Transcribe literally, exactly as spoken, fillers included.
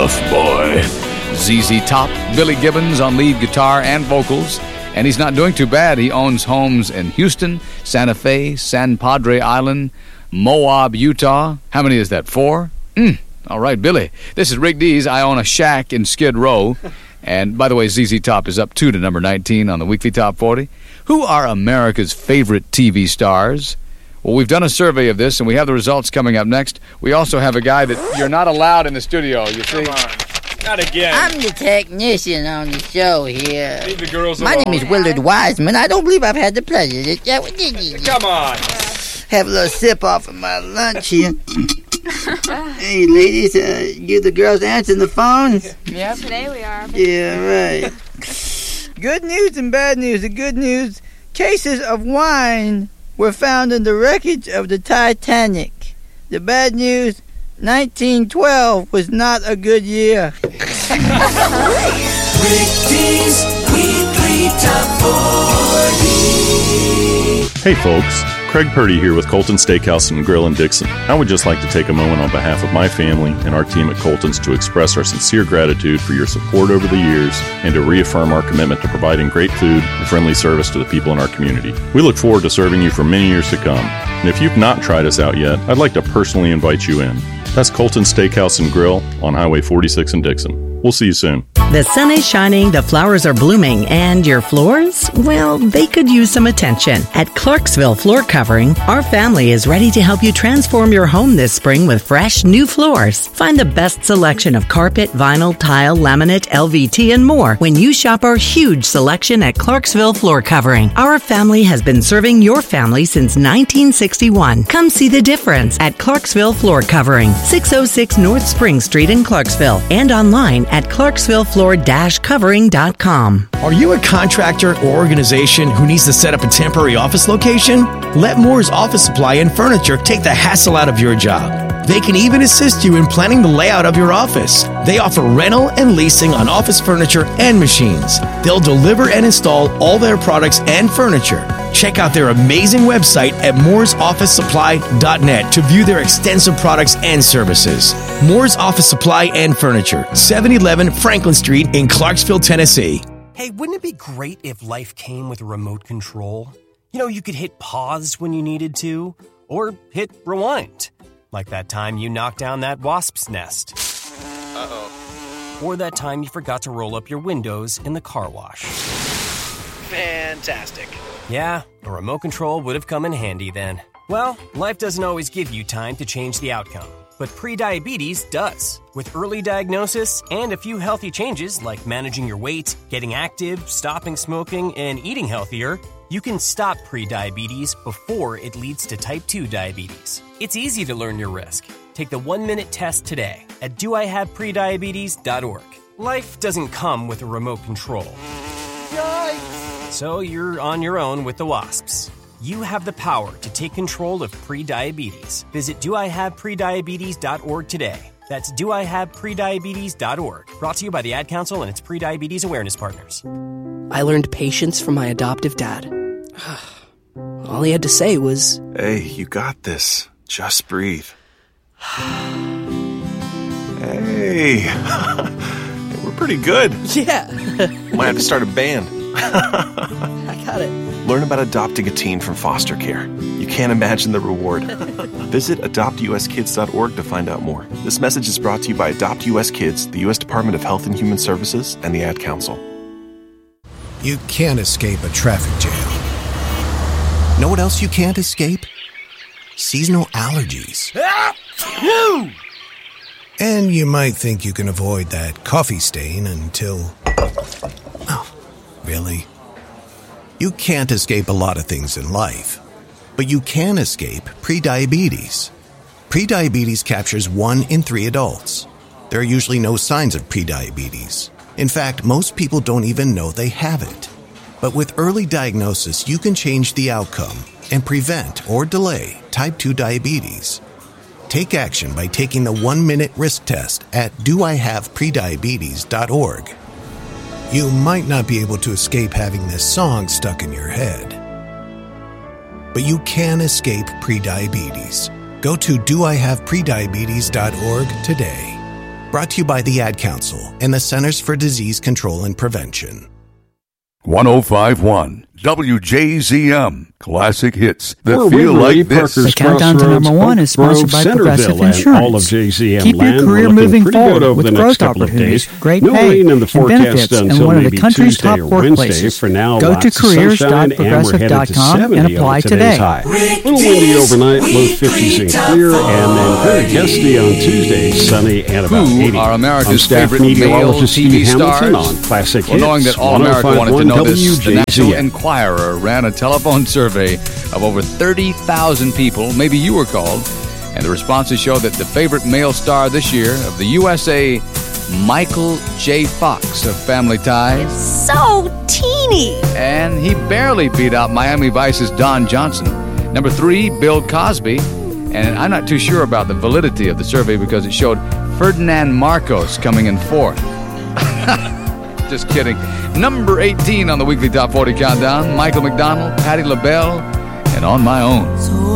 tough boy. Z Z Top, Billy Gibbons on lead guitar and vocals. And he's not doing too bad. He owns homes in Houston, Santa Fe, San Padre Island, Moab, Utah. How many is that? Four? Mm. All right, Billy. This is Rick Dees. I own a shack in Skid Row. And by the way, Z Z Top is up two to number nineteen on the Weekly Top forty. Who are America's favorite T V stars? Well, we've done a survey of this, and we have the results coming up next. We also have a guy that you're not allowed in the studio, you see. Come on. Not again. I'm the technician on the show here. Leave the girls My alone. name is Willard Wiseman. I don't believe I've had the pleasure to... Come on. Have a little sip off of my lunch here. Hey, ladies, uh, you the girls answering the phones? Yep. Today we are. Yeah, right. Good news and bad news. The good news, cases of wine were found in the wreckage of the Titanic. The bad news, nineteen twelve was not a good year. Rick Dees Weekly Top forty. Hey folks, Craig Purdy here with Colton Steakhouse and Grill in Dixon. I would just like to take a moment on behalf of my family and our team at Colton's to express our sincere gratitude for your support over the years and to reaffirm our commitment to providing great food and friendly service to the people in our community. We look forward to serving you for many years to come. And if you've not tried us out yet, I'd like to personally invite you in. That's Colton Steakhouse and Grill on Highway forty-six in Dixon. We'll see you soon. The sun is shining, the flowers are blooming, and your floors? Well, they could use some attention. At Clarksville Floor Covering, our family is ready to help you transform your home this spring with fresh, new floors. Find the best selection of carpet, vinyl, tile, laminate, L V T, and more when you shop our huge selection at Clarksville Floor Covering. Our family has been serving your family since nineteen sixty-one. Come see the difference at Clarksville Floor Covering, six oh six North Spring Street in Clarksville, and online at clarksville floor dash covering dot com. Are you a contractor or organization who needs to set up a temporary office location? Let Moore's Office Supply and Furniture take the hassle out of your job. They can even assist you in planning the layout of your office. They offer rental and leasing on office furniture and machines. They'll deliver and install all their products and furniture. Check out their amazing website at moores office supply dot net to view their extensive products and services. Moore's Office Supply and Furniture, seven eleven Franklin Street in Clarksville, Tennessee. Hey, wouldn't it be great if life came with a remote control? You know, you could hit pause when you needed to, or hit rewind. Like that time you knocked down that wasp's nest. Uh-oh. Or that time you forgot to roll up your windows in the car wash. Fantastic. Yeah, a remote control would have come in handy then. Well, life doesn't always give you time to change the outcome, but prediabetes does. With early diagnosis and a few healthy changes like managing your weight, getting active, stopping smoking, and eating healthier, you can stop prediabetes before it leads to type two diabetes. It's easy to learn your risk. Take the one-minute test today at do I have prediabetes dot org. Life doesn't come with a remote control. Yikes! So you're on your own with the wasps. You have the power to take control of prediabetes. Visit do I have prediabetes dot org today. That's do I have prediabetes dot org. Brought to you by the Ad Council and its Prediabetes Awareness Partners. I learned patience from my adoptive dad. All he had to say was, "Hey, you got this. Just breathe." Hey, we're pretty good. Yeah. Might have to start a band. I got it. Learn about adopting a teen from foster care. You can't imagine the reward. Visit adopt u s kids dot org to find out more. This message is brought to you by Adopt U S Kids, the U S Department of Health and Human Services, and the Ad Council. You can't escape a traffic jam. Know what else you can't escape? Seasonal allergies. And you might think you can avoid that coffee stain until... Oh, really? You can't escape a lot of things in life, but you can escape prediabetes. Prediabetes captures one in three adults. There are usually no signs of prediabetes. In fact, most people don't even know they have it. But with early diagnosis, you can change the outcome and prevent or delay type two diabetes. Take action by taking the one-minute risk test at do I have prediabetes dot org. You might not be able to escape having this song stuck in your head, but you can escape prediabetes. Go to do I have prediabetes dot org today. Brought to you by the Ad Council and the Centers for Disease Control and Prevention. one oh five point one W J Z M. Classic hits that We're feel Waverly, like this. Parker's The countdown to Crossroads, number one Oak is sponsored Grove, by Centerville, Progressive and Insurance. all of J Z M Keep your land. career We're looking moving pretty forward good over with the growth next couple of opportunities, days. great No pay, rain in the and forecast benefits, and until one of the maybe country's Tuesday top or Wednesday. workplaces. For now, Go to lots of careers sunshine, dot and we're progressive headed dot to com seventy and on apply today's today. high. A little windy overnight, low fifties and clear, and then very gusty on Tuesday, sunny and about Who eighty. are America's I'm staff favorite male meteorologist T V Steve Hamilton stars? on Classic Well, knowing Hits, that all America wanted to one oh five point one know this, the National W J Z M. Enquirer ran a telephone survey of over thirty thousand people. Maybe you were called. And the responses show that the favorite male star this year of the U S A, Michael J. Fox of Family Ties. So teeny. And he barely beat out Miami Vice's Don Johnson. Number three, Bill Cosby. And I'm not too sure about the validity of the survey because it showed Ferdinand Marcos coming in fourth. Just kidding. Number eighteen on the weekly Top forty Countdown, Michael McDonald, Patti LaBelle, and On My Own. So